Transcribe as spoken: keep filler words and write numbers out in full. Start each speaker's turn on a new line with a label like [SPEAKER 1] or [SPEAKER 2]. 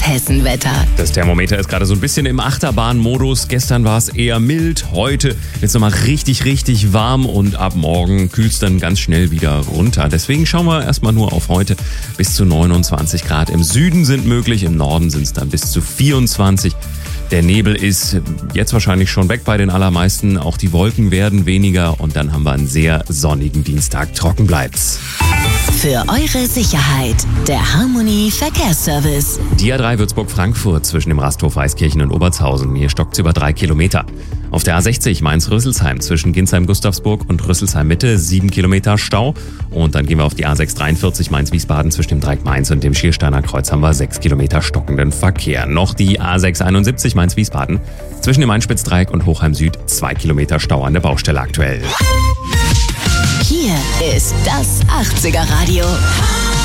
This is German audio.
[SPEAKER 1] Das Hessenwetter.
[SPEAKER 2] Das Thermometer ist gerade so ein bisschen im Achterbahnmodus. Gestern war es eher mild, heute wird es nochmal richtig, richtig warm und ab morgen kühlt es dann ganz schnell wieder runter. Deswegen schauen wir erstmal nur auf heute. Bis zu neunundzwanzig Grad im Süden sind möglich, im Norden sind es dann bis zu vierundzwanzig. Der Nebel ist jetzt wahrscheinlich schon weg bei den allermeisten. Auch die Wolken werden weniger und dann haben wir einen sehr sonnigen Dienstag. Trocken bleibt's.
[SPEAKER 1] Für eure Sicherheit, der Harmony Verkehrsservice.
[SPEAKER 2] Die A drei Würzburg-Frankfurt zwischen dem Rasthof Weißkirchen und Obertshausen. Hier stockt's über drei Kilometer. Auf der A sechzig Mainz-Rüsselsheim zwischen Ginsheim-Gustavsburg und Rüsselsheim-Mitte sieben Kilometer Stau. Und dann gehen wir auf die A sechs dreiundvierzig Mainz-Wiesbaden zwischen dem Dreieck Mainz und dem Schiersteiner Kreuz haben wir sechs Kilometer stockenden Verkehr. Noch die A sechs einundsiebzig Mainz-Wiesbaden zwischen dem Einspitzdreieck und Hochheim Süd zwei Kilometer Stau an der Baustelle aktuell.
[SPEAKER 1] Hier ist das achtziger Radio.